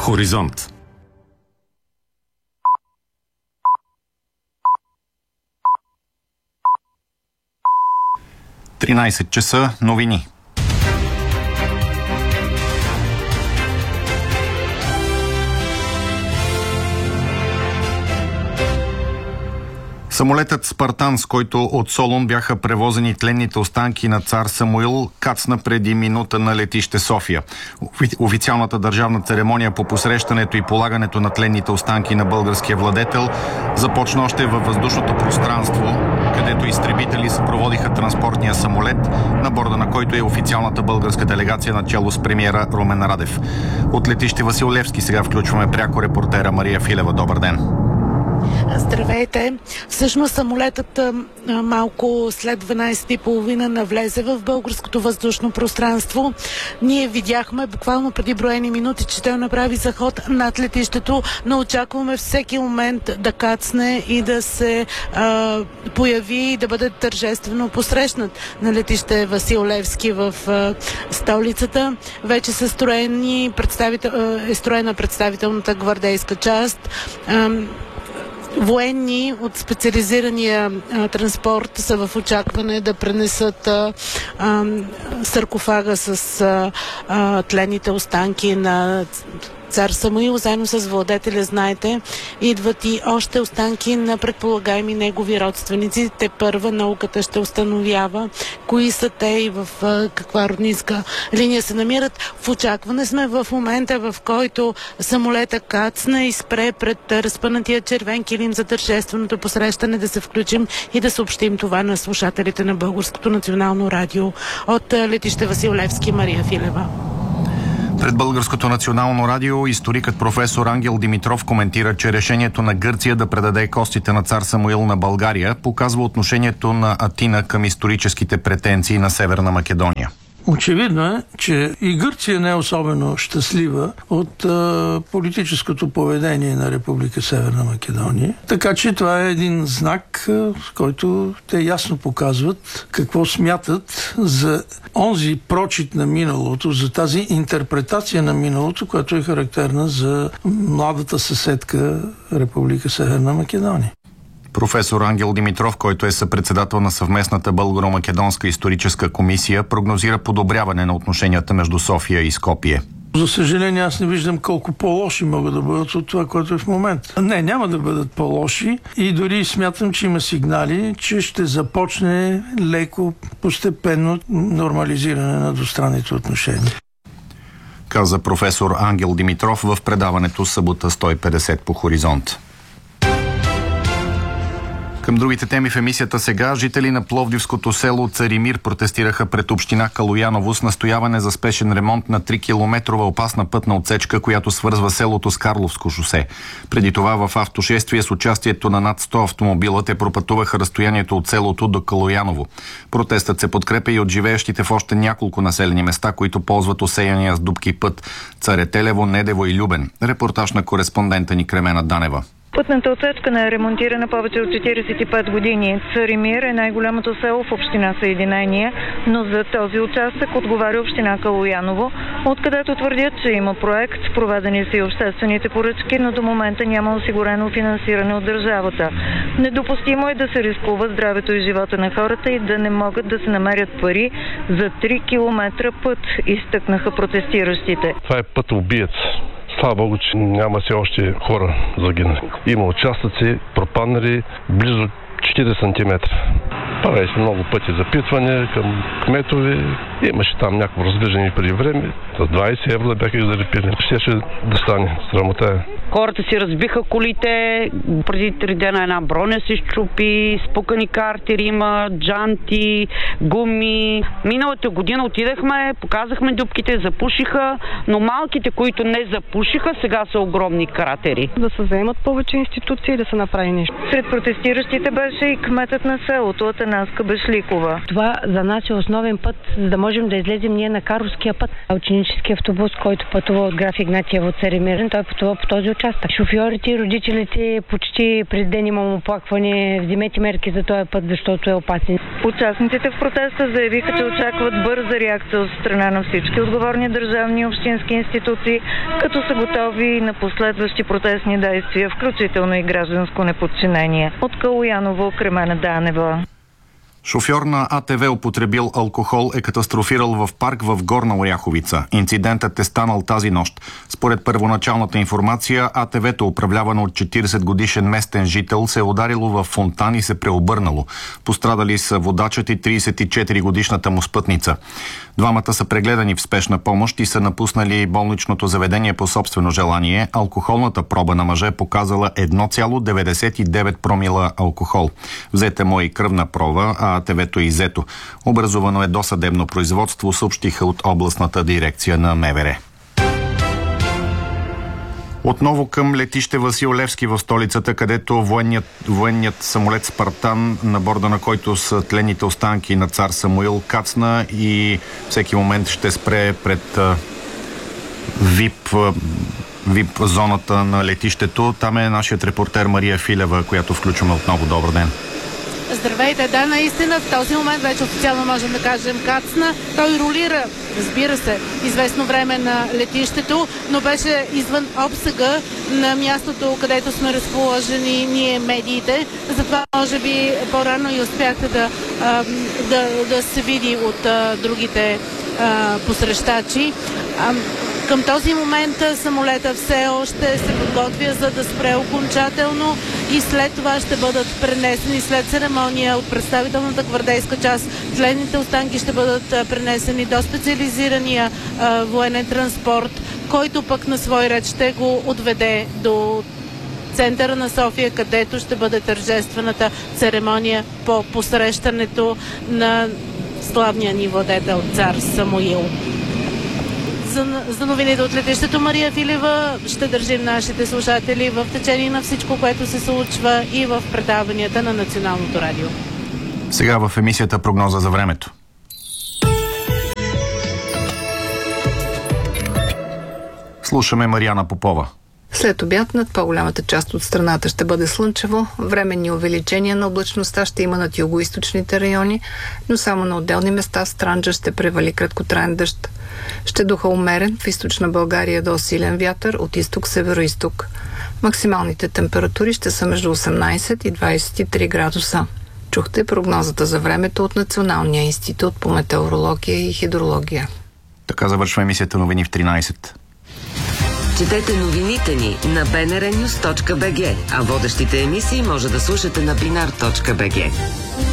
Хоризонт. Тринайсет часа, новини. Самолетът Спартан, с който от Солун бяха превозени тленните останки на цар Самуил, кацна преди минута на летище София. Официалната държавна церемония по посрещането и полагането на тленните останки на българския владетел започна още във въздушното пространство, където изтребители съпроводиха транспортния самолет, на борда на който е официалната българска делегация начело с премиера Румен Радев. От летище Васил Левски сега включваме пряко репортера Мария Филева. Добър ден! Здравейте! Всъщност самолетът малко след 12:30 навлезе в българското въздушно пространство. Ние видяхме буквално преди броени минути, че той направи заход над летището, но очакваме всеки момент да кацне и да се появи и да бъде тържествено посрещнат на летище Васил Левски в столицата. Вече са строена представителната гвардейска част. Военни от специализирания транспорт са в очакване да пренесат саркофага с тленните останки на цар Самуил, заедно с владетеля, знаете, идват и още останки на предполагаеми негови родственици. Те първа науката ще установява кои са те и в каква роднинска линия се намират. В очакване сме в момента, в който самолета кацна и спре пред разпънатия червен килим за тържественото посрещане, да се включим и да съобщим това на слушателите на Българското национално радио. От летище Васил Левски, Мария Филева. Пред Българското национално радио историкът професор Ангел Димитров коментира, че решението на Гърция да предаде костите на цар Самуил на България показва отношението на Атина към историческите претенции на Северна Македония. Очевидно е, че и Гърция не е особено щастлива от политическото поведение на Република Северна Македония. Така че това е един знак, с който те ясно показват какво смятат за онзи прочит на миналото, за тази интерпретация на миналото, която е характерна за младата съседка Република Северна Македония. Професор Ангел Димитров, който е съпредседател на съвместната българо-македонска историческа комисия, прогнозира подобряване на отношенията между София и Скопие. За съжаление, аз не виждам колко по-лоши могат да бъдат от това, което е в момента. Не, няма да бъдат по-лоши и дори смятам, че има сигнали, че ще започне леко, постепенно нормализиране на двустранните отношения. Каза професор Ангел Димитров в предаването Събота 150 по Хоризонт. Към другите теми в емисията сега. Жители на пловдивското село Царимир протестираха пред община Калояново с настояване за спешен ремонт на 3-километрова опасна пътна отсечка, която свързва селото с Карловско шосе. Преди това в автошествие с участието на над 100 автомобила те пропътуваха разстоянието от селото до Калояново. Протестът се подкрепя и от живеещите в още няколко населени места, които ползват осеяния с дупки път Царетелево, Недево и Любен. Репортаж на кореспондента ни Кремена Данева. Пътната отсечка не е ремонтирана повече от 45 години. Царимир е най-голямото село в община Съединение, но за този участък отговаря община Калояново, откъдето твърдят, че има проект, проведени са и обществените поръчки, но до момента няма осигурено финансиране от държавата. Недопустимо е да се рискува здравето и живота на хората и да не могат да се намерят пари за 3 километра път, изтъкнаха протестиращите. Това е път убиец. Слава Богу, че няма все още хора загинали. Има участъци, пропаднали близо 40 сантиметра. Прави се много пъти запитвания към кметове. Имаше там някакво развиждане преди време. За 20 евро бяха зарепили. Щеше да стане. Срамота. Хората си разбиха колите, преди 3 дена една броня се счупи, спукани картери има, джанти, гуми. Миналата година отидахме, показахме дупките, запушиха, но малките, които не запушиха, сега са огромни кратери. Да се заемат повече институции и да се направи нещо. Сред протестиращите беше и кметът на селото Атанаска Бешликова. Това за нас е основен път, за да можем да излезем ние на Карловския път. Ученически автобус, който пътува от граф Игнатиево от Царемир, той пътува по този участък. Шофьорите и родителите почти през ден имам оплакване, вземете мерки за този път, защото е опасен. Участниците в протеста заявиха, че очакват бърза реакция от страна на всички отговорни държавни и общински институции, като са готови на последващи протестни действия, включително и гражданско неподчинение. От Калояново, Кремена Данева. Шофьор на АТВ, употребил алкохол, е катастрофирал в парк в Горна Оряховица. Инцидентът е станал тази нощ. Според първоначалната информация, АТВ-то, управлявано от 40-годишен местен жител, се е ударило в фонтан и се преобърнало. Пострадали са водачът и 34-годишната му спътница. Двамата са прегледани в спешна помощ и са напуснали болничното заведение по собствено желание. Алкохолната проба на мъжа е показала 1,99 промила алкохол. Взета му и кръвна проба, а АТВ-то иззето. Образувано е досъдебно производство, съобщиха от областната дирекция на МВР. Отново към летище Васил Левски в столицата, където военният самолет Спартан, на борда на който са тленните останки на цар Самуил, кацна и всеки момент ще спре пред ВИП зоната на летището. Там е нашият репортер Мария Филева, която включваме отново. Добър ден! Здравейте, да, наистина в този момент вече официално можем да кажем кацна. Той ролира, разбира се, известно време на летището, но беше извън обсега на мястото, където сме разположени ние, медиите. Затова може би по-рано и успяхте да се види от другите посрещачи. Към този момент самолета все още се подготвя, за да спре окончателно и след това ще бъдат пренесени след церемония от представителната гвардейска част. Тленните останки ще бъдат пренесени до специализирания военен транспорт, който пък на свой ред ще го отведе до центъра на София, където ще бъде тържествената церемония по посрещането на славния ни владетел цар Самуил. За новините от летището Мария Филева ще държим нашите слушатели в течение на всичко, което се случва и в предаванията на Националното радио. Сега в емисията прогноза за времето. Слушаме Мариана Попова. След обяд над по-голямата част от страната ще бъде слънчево. Временни увеличения на облачността ще има над югоизточните райони, но само на отделни места в Странджа ще превали краткотраен дъжд. Ще духа умерен, в източна България до силен вятър, от изток-северо-изток. Максималните температури ще са между 18 и 23 градуса. Чухте прогнозата за времето от Националния институт по метеорология и хидрология. Така завършва емисията Новини в 13. Четете новините ни на bnrnews.bg, а водещите емисии може да слушате на binar.bg.